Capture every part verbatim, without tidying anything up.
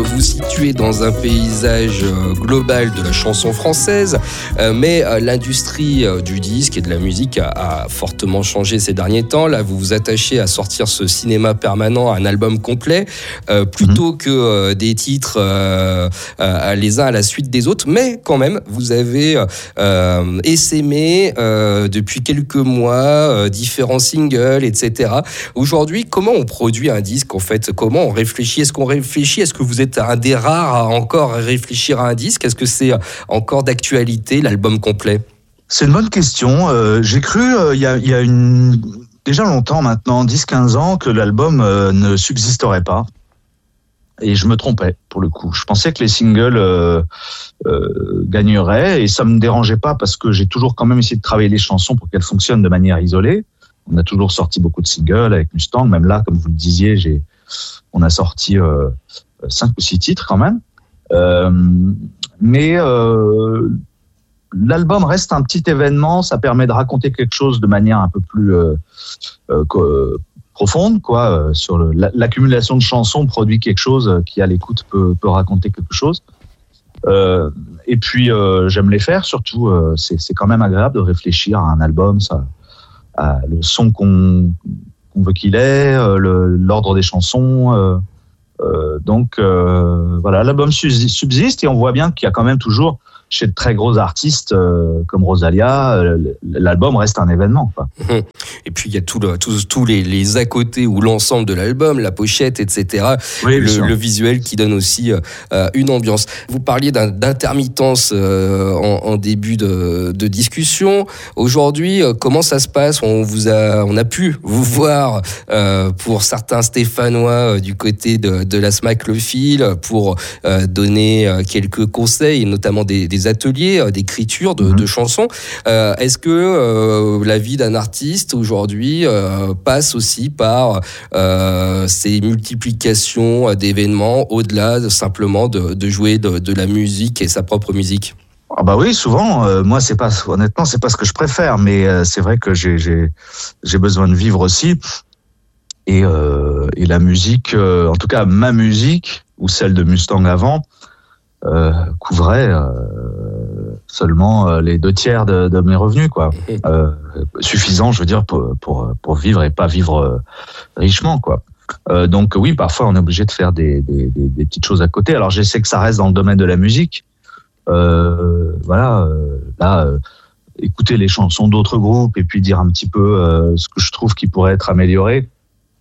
vous situez dans un paysage global de la chanson française, mais l'industrie du disque et de la musique a, a fortement changé ces derniers temps. Là, vous vous attachez à sortir ce cinéma permanent, un album complet, euh, plutôt mmh. que euh, des titres euh, euh, les uns à la suite des autres. Mais quand même, vous avez euh, essaimé euh, depuis quelques mois euh, différents singles, et cetera. Aujourd'hui, comment on produit un disque en fait ? Comment on réfléchit ? Est-ce qu'on réfléchit ? Est-ce que vous êtes un des rares à encore réfléchir à un disque ? Est-ce que c'est encore d'actualité, l'album complet ? C'est une bonne question. Euh, j'ai cru, il euh, y, a, y a une, déjà longtemps maintenant, dix quinze ans, que l'album euh, ne subsisterait pas. Et je me trompais, pour le coup. Je pensais que les singles euh, euh, gagneraient, et ça me dérangeait pas parce que j'ai toujours quand même essayé de travailler les chansons pour qu'elles fonctionnent de manière isolée. On a toujours sorti beaucoup de singles avec Mustang. Même là, comme vous le disiez, j'ai, on a sorti euh, cinq ou six titres quand même. Euh, mais euh, l'album reste un petit événement. Ça permet de raconter quelque chose de manière un peu plus euh, euh, profonde, quoi. Euh, sur le, l'accumulation de chansons produit quelque chose qui, à l'écoute, peut, peut raconter quelque chose. Euh, et puis, euh, j'aime les faire. Surtout, euh, c'est, c'est quand même agréable de réfléchir à un album, ça. Ah, le son qu'on, qu'on veut qu'il ait, euh, le, l'ordre des chansons. Euh, euh, donc euh, voilà, l'album subsiste et on voit bien qu'il y a quand même toujours, chez de très gros artistes euh, comme Rosalia, euh, l'album reste un événement, quoi. Et puis il y a tout le, tous, tous les, les à côté ou l'ensemble de l'album, la pochette, et cetera. Oui, le, le visuel qui donne aussi euh, une ambiance. Vous parliez d'un, d'intermittence euh, en, en début de, de discussion. Aujourd'hui, euh, comment ça se passe ? On vous a, on a pu vous voir euh, pour certains Stéphanois euh, du côté de, de la SMAC Le Fil pour euh, donner euh, quelques conseils, notamment des, des ateliers euh, d'écriture de, mmh. de chansons. Euh, est-ce que euh, la vie d'un artiste aujourd'hui euh, passe aussi par euh, ces multiplications d'événements au-delà de simplement de, de jouer de, de la musique et sa propre musique ? Ah bah oui, souvent. Euh, moi, c'est pas honnêtement, c'est pas ce que je préfère, mais euh, c'est vrai que j'ai j'ai j'ai besoin de vivre aussi. Et euh, et la musique, euh, en tout cas ma musique ou celle de Mustang avant, euh, couvrait euh, seulement euh, les deux tiers de, de mes revenus, quoi. Euh, suffisant, je veux dire, pour pour pour vivre et pas vivre euh, richement, quoi. Euh, donc oui, parfois on est obligé de faire des, des des des petites choses à côté. Alors j'essaie que ça reste dans le domaine de la musique. Euh, voilà, euh, là, euh, écouter les chansons d'autres groupes et puis dire un petit peu euh, ce que je trouve qui pourrait être amélioré.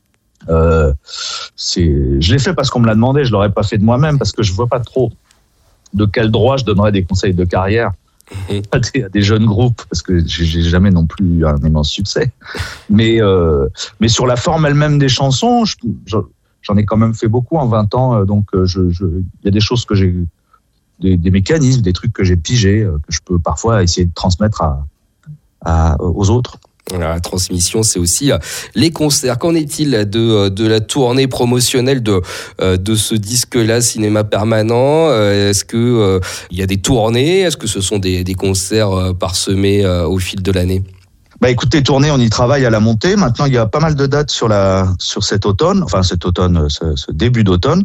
Euh, c'est, je l'ai fait parce qu'on me l'a demandé. Je l'aurais pas fait de moi-même parce que je vois pas trop de quel droit je donnerais des conseils de carrière à des, à des jeunes groupes, parce que j'ai, j'ai jamais non plus eu un immense succès. Mais euh, mais sur la forme elle-même des chansons, je, je, j'en ai quand même fait beaucoup en vingt ans. Donc je, je, il y a des choses que j'ai, des, des mécanismes, des trucs que j'ai pigés, que je peux parfois essayer de transmettre à, à aux autres. La transmission, c'est aussi les concerts. Qu'en est-il de, de la tournée promotionnelle de, de ce disque-là, Cinéma Permanent ? Est-ce qu'il euh, y a des tournées ? Est-ce que ce sont des, des concerts parsemés euh, au fil de l'année ? Bah écoutez, tournée, on y travaille à la montée. Maintenant, il y a pas mal de dates sur, la, sur cet automne, enfin cet automne, ce, ce début d'automne.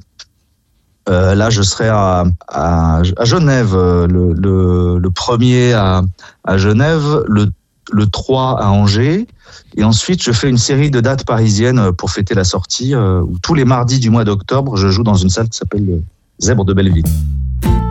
Euh, là, je serai à, à, à Genève, le, le, le premier à, à Genève, le le trois à Angers, et ensuite je fais une série de dates parisiennes pour fêter la sortie, euh, où tous les mardis du mois d'octobre, je joue dans une salle qui s'appelle le Zèbre de Belleville.